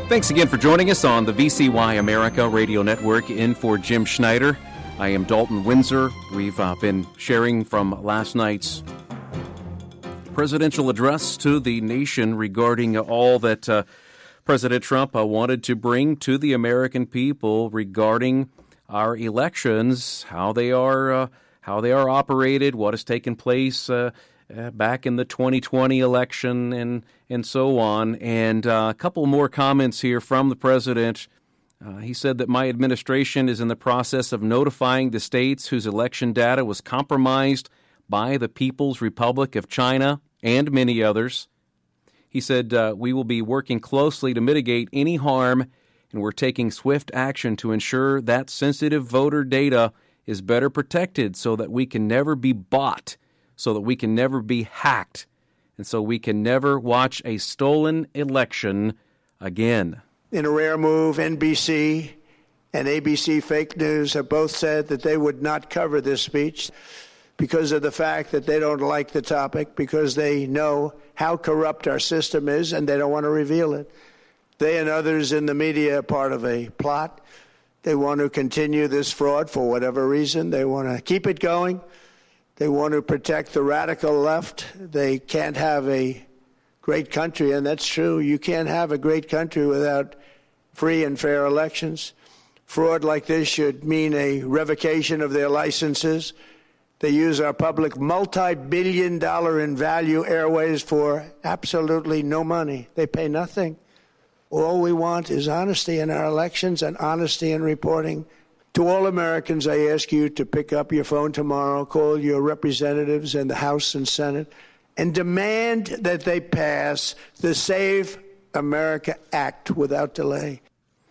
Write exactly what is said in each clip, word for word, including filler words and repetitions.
Thanks again for joining us on the V C Y America Radio Network. In for Jim Schneider, I am Dalton Windsor. We've uh, been sharing from last night's presidential address to the nation regarding all that uh, President Trump uh, wanted to bring to the American people regarding our elections, how they are, uh, how they are operated, what has taken place uh, uh, back in the twenty twenty election, and and so on. And uh, a couple more comments here from the president. Uh, he said that my administration is in the process of notifying the states whose election data was compromised by the People's Republic of China and many others. He said, uh, we will be working closely to mitigate any harm, and we're taking swift action to ensure that sensitive voter data is better protected so that we can never be bought, so that we can never be hacked, and so we can never watch a stolen election again. In a rare move, N B C and A B C Fake News have both said that they would not cover this speech because of the fact that they don't like the topic, because they know how corrupt our system is and they don't want to reveal it. They and others in the media are part of a plot. They want to continue this fraud for whatever reason. They want to keep it going. They want to protect the radical left. They can't have a great country, and that's true. You can't have a great country without free and fair elections. Fraud like this should mean a revocation of their licenses. They use our public multi-billion dollar in value airways for absolutely no money. They pay nothing. All we want is honesty in our elections and honesty in reporting. To all Americans, I ask you to pick up your phone tomorrow, call your representatives in the House and Senate, and demand that they pass the Save America Act without delay.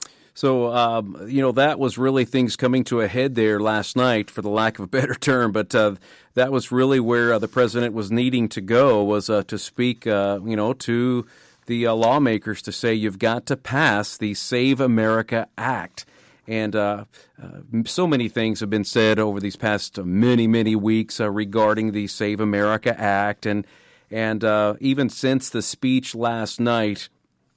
So, um, you know, that was really things coming to a head there last night, for the lack of a better term. But uh, that was really where uh, the president was needing to go, was uh, to speak, uh, you know, to the uh, lawmakers to say you've got to pass the Save America Act. And uh, uh, so many things have been said over these past many, many weeks uh, regarding the Save America Act. And, and uh, even since the speech last night,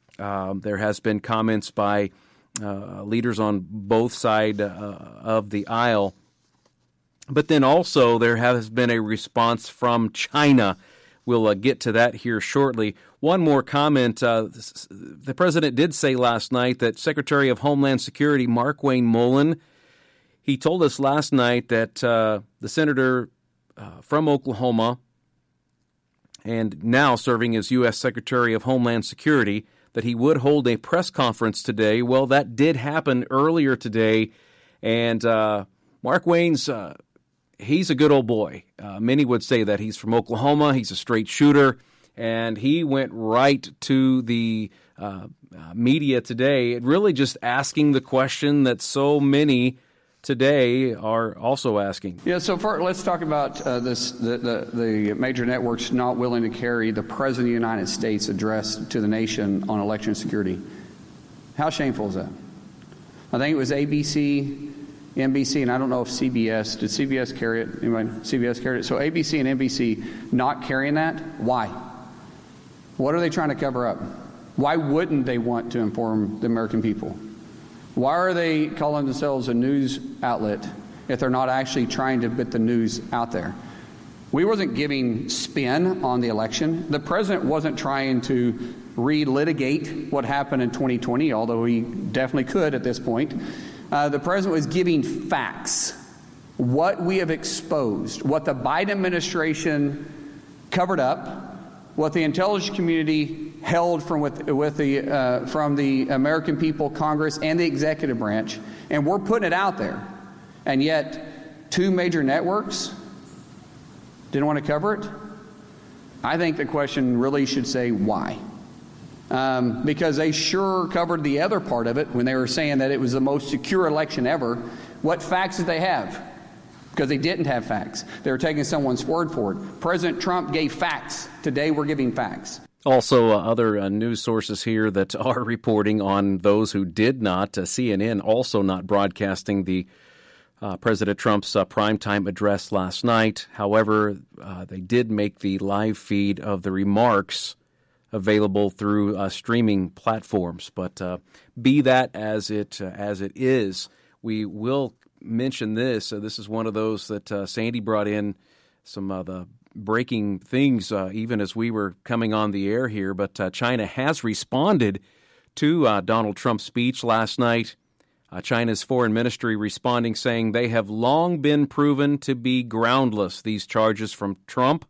um, there has been comments by Uh, leaders on both sides uh, of the aisle. But then also there has been a response from China. We'll uh, get to that here shortly. One more comment. Uh, the president did say last night that Secretary of Homeland Security Markwayne Mullin, he told us last night that uh, the senator uh, from Oklahoma and now serving as U S Secretary of Homeland Security, that he would hold a press conference today. Well, that did happen earlier today, and uh, Markwayne's, uh, he's a good old boy. Uh, many would say that. He's from Oklahoma, he's a straight shooter, and he went right to the uh, uh, media today, really just asking the question that so many today are also asking. Yeah, so for, let's talk about uh, this, the, the, the major networks not willing to carry the President of the United States address to the nation on election security. How shameful is that? I think it was A B C, N B C, and I don't know if C B S, did C B S carry it? Anybody? C B S carried it? So A B C and N B C not carrying that? Why? What are they trying to cover up? Why wouldn't they want to inform the American people? Why are they calling themselves a news outlet if they're not actually trying to put the news out there? We wasn't giving spin on the election. The president wasn't trying to relitigate what happened in twenty twenty, although he definitely could at this point. Uh, the president was giving facts, what we have exposed, what the Biden administration covered up, what the intelligence community held from with, with the uh, from the American people, Congress, and the executive branch, and we're putting it out there. And yet, two major networks didn't want to cover it. I think the question really should say why, um, because they sure covered the other part of it when they were saying that it was the most secure election ever. What facts did they have? Because they didn't have facts. They were taking someone's word for it. President Trump gave facts. Today, we're giving facts. Also, uh, other uh, news sources here that are reporting on those who did not. Uh, C N N also not broadcasting the uh, President Trump's uh, primetime address last night. However, uh, they did make the live feed of the remarks available through uh, streaming platforms. But uh, be that as it uh, as it is, we will mention this. Uh, this is one of those that uh, Sandy brought in some of the breaking things uh, even as we were coming on the air here. But uh, China has responded to uh, Donald Trump's speech last night. Uh, China's foreign ministry responding, saying they have long been proven to be groundless, these charges from Trump,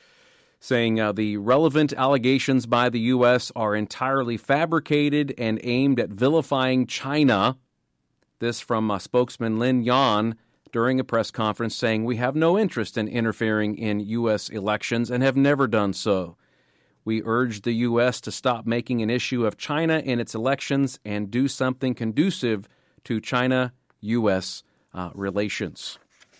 saying uh, the relevant allegations by the U S are entirely fabricated and aimed at vilifying China. This from uh, spokesman Lin Yan during a press conference, saying we have no interest in interfering in U S elections and have never done so. We urge the U S to stop making an issue of China in its elections and do something conducive to China-U S uh, relations.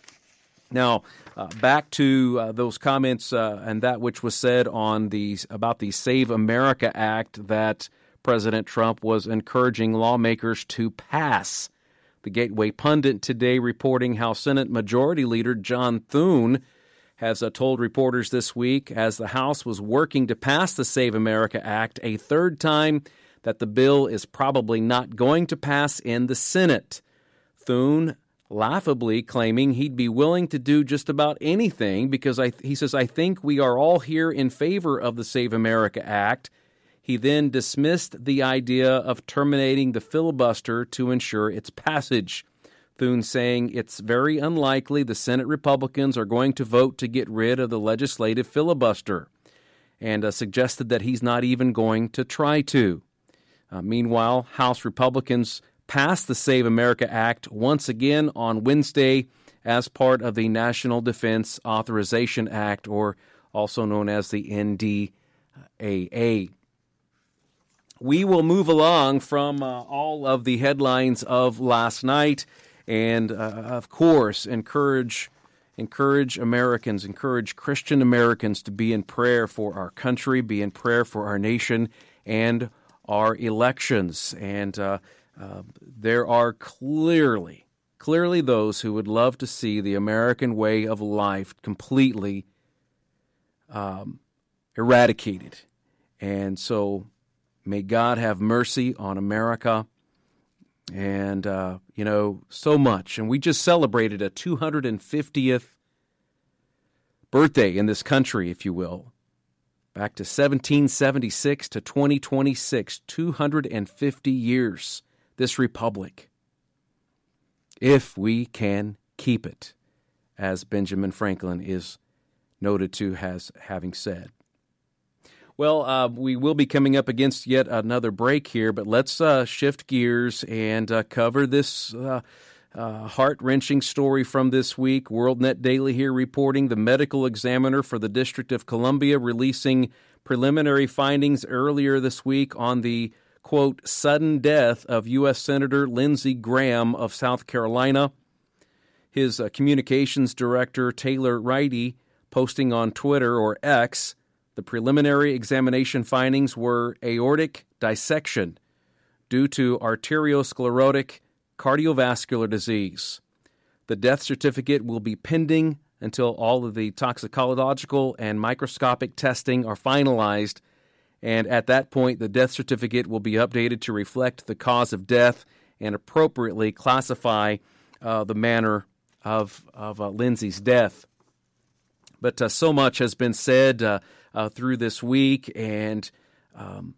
Now, uh, back to uh, those comments uh, and that which was said on the about the Save America Act that President Trump was encouraging lawmakers to pass. The Gateway Pundit today reporting how Senate Majority Leader John Thune has uh, told reporters this week, as the House was working to pass the Save America Act a third time, that the bill is probably not going to pass in the Senate. Thune laughably claiming he'd be willing to do just about anything because I, he says, I think we are all here in favor of the Save America Act. He then dismissed the idea of terminating the filibuster to ensure its passage. Thune saying it's very unlikely the Senate Republicans are going to vote to get rid of the legislative filibuster, and uh, suggested that he's not even going to try to. Uh, meanwhile, House Republicans passed the Save America Act once again on Wednesday as part of the National Defense Authorization Act, or also known as the N D A A. We will move along from uh, all of the headlines of last night and, uh, of course, encourage encourage Americans, encourage Christian Americans to be in prayer for our country, be in prayer for our nation and our elections. And uh, uh, there are clearly, clearly those who would love to see the American way of life completely um, eradicated. And so may God have mercy on America and, uh, you know, so much. And we just celebrated a two hundred fiftieth birthday in this country, if you will. Back to seventeen seventy-six to twenty twenty-six, two hundred fifty years, this republic. If we can keep it, as Benjamin Franklin is noted to as having said. Well, uh, we will be coming up against yet another break here, but let's uh, shift gears and uh, cover this uh, uh, heart-wrenching story from this week. WorldNet Daily here reporting the medical examiner for the District of Columbia releasing preliminary findings earlier this week on the, quote, sudden death of U S Senator Lindsey Graham of South Carolina. His uh, communications director, Taylor Wrighty, posting on Twitter or X, the preliminary examination findings were aortic dissection due to arteriosclerotic cardiovascular disease. The death certificate will be pending until all of the toxicological and microscopic testing are finalized, and at that point the death certificate will be updated to reflect the cause of death and appropriately classify uh, the manner of, of uh, Lindsey's death. But uh, so much has been said uh, uh, through this week, and um,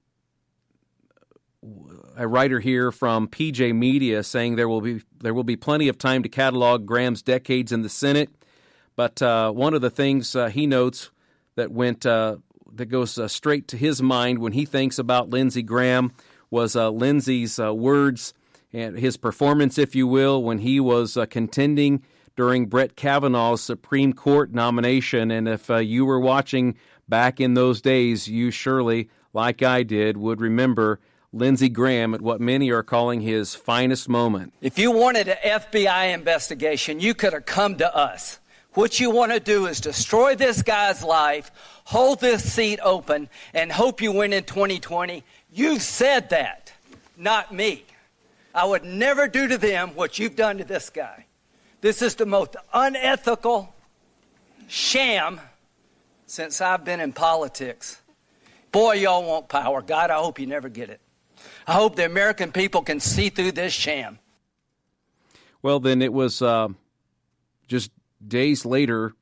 a writer here from P J Media saying there will be there will be plenty of time to catalog Graham's decades in the Senate. But uh, one of the things uh, he notes that went uh, that goes uh, straight to his mind when he thinks about Lindsey Graham was uh, Lindsey's uh, words and his performance, if you will, when he was uh, contending during Brett Kavanaugh's Supreme Court nomination. And if uh, you were watching back in those days, you surely, like I did, would remember Lindsey Graham at what many are calling his finest moment. If you wanted an F B I investigation, you could have come to us. What you want to do is destroy this guy's life, hold this seat open, and hope you win in twenty twenty. You've said that, not me. I would never do to them what you've done to this guy. This is the most unethical sham since I've been in politics. Boy, y'all want power. God, I hope you never get it. I hope the American people can see through this sham. Well, then it was uh, just days later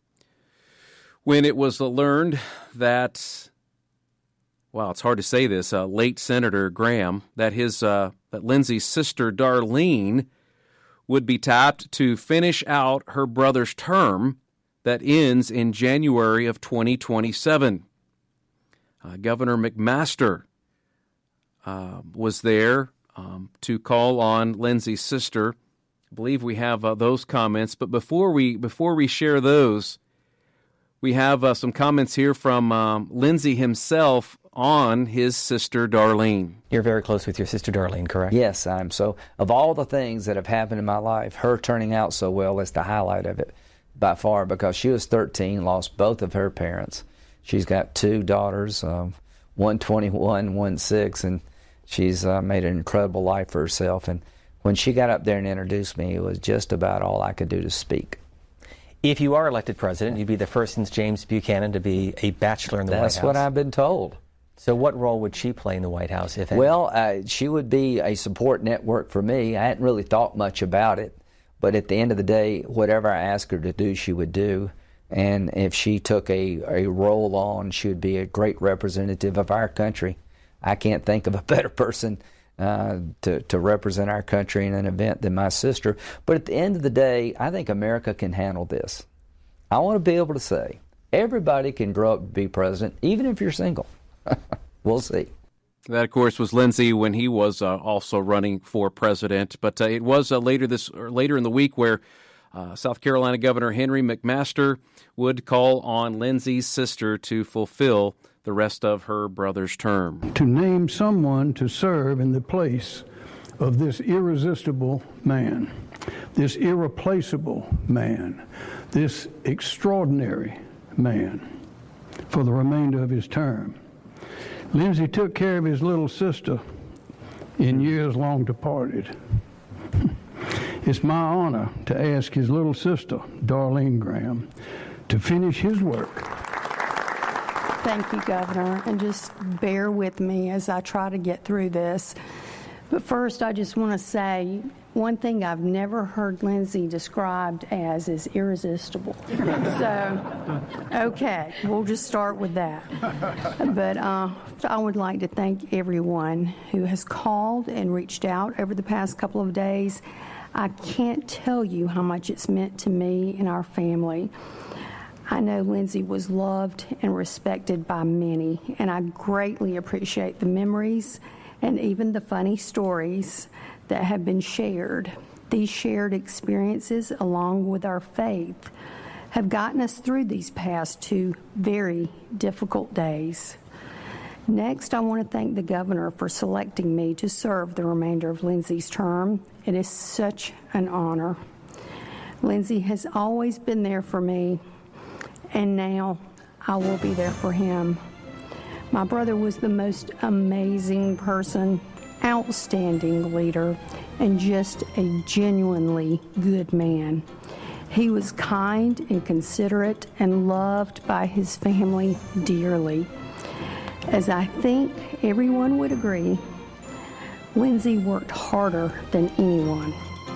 when it was learned that, wow, it's hard to say this, uh, late Senator Graham, that his uh, that Lindsey's sister Darlene would be tapped to finish out her brother's term that ends in January of twenty twenty-seven. Uh, Governor McMaster uh, was there um, to call on Lindsey's sister. I believe we have uh, those comments, but before we before we share those, we have uh, some comments here from um, Lindsey himself on his sister Darlene. You're very close with your sister Darlene, correct? Yes, I'm. So of all the things that have happened in my life, her turning out so well is the highlight of it by far, because she was thirteen, lost both of her parents. She's got two daughters, um, one twenty-one, one six, and she's uh, made an incredible life for herself. And when she got up there and introduced me, it was just about all I could do to speak. If you are elected president, you'd be the first since James Buchanan to be a bachelor in the That's White House. That's what I've been told. So what role would she play in the White House, if any? Well, uh, she would be a support network for me. I hadn't really thought much about it, but at the end of the day, whatever I asked her to do, she would do. And if she took a, a role on, she would be a great representative of our country. I can't think of a better person uh, to, to represent our country in an event than my sister. But at the end of the day, I think America can handle this. I want to be able to say, everybody can grow up to be president, even if you're single. We'll see. That, of course, was Lindsey when he was uh, also running for president. But uh, it was uh, later this or later in the week where uh, South Carolina Governor Henry McMaster would call on Lindsey's sister to fulfill the rest of her brother's term. To name someone to serve in the place of this irresistible man, this irreplaceable man, this extraordinary man for the remainder of his term. Lindsey took care of his little sister in years long departed. It's my honor to ask his little sister, Darlene Graham, to finish his work. Thank you, Governor, and just bear with me as I try to get through this. But first, I just want to say one thing I've never heard Lindsey described as is irresistible. So, okay, we'll just start with that. But uh, I would like to thank everyone who has called and reached out over the past couple of days. I can't tell you how much it's meant to me and our family. I know Lindsey was loved and respected by many, and I greatly appreciate the memories and even the funny stories that have been shared. These shared experiences, along with our faith, have gotten us through these past two very difficult days. Next, I want to thank the governor for selecting me to serve the remainder of Lindsey's term. It is such an honor. Lindsey has always been there for me, and now I will be there for him. My brother was the most amazing person, outstanding leader, and just a genuinely good man. He was kind and considerate and loved by his family dearly. As I think everyone would agree, Lindsey worked harder than anyone.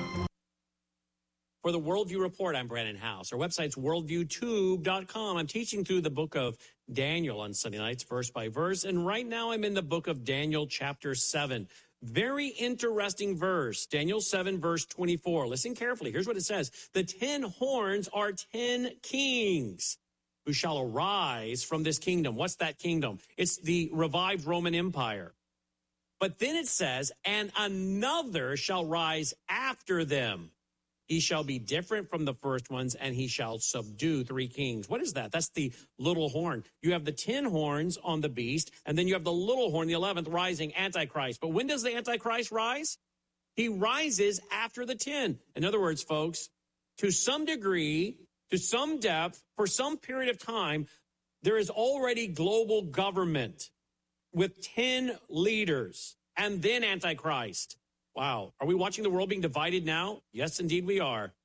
For the Worldview Report, I'm Brandon House. Our website's worldview tube dot com. I'm teaching through the book of Daniel on Sunday nights, verse by verse, and right now I'm in the book of Daniel, chapter seven. Very interesting verse, Daniel seven, verse twenty-four. Listen carefully. Here's what it says. The ten horns are ten kings who shall arise from this kingdom. What's that kingdom? It's the revived Roman Empire. But then it says, and another shall rise after them. He shall be different from the first ones, and he shall subdue three kings. What is that? That's the little horn. You have the ten horns on the beast, and then you have the little horn, the eleventh, rising, Antichrist. But when does the Antichrist rise? He rises after the ten. In other words, folks, to some degree, to some depth, for some period of time, there is already global government with ten leaders, and then Antichrist. Wow. Are we watching the world being divided now? Yes, indeed we are.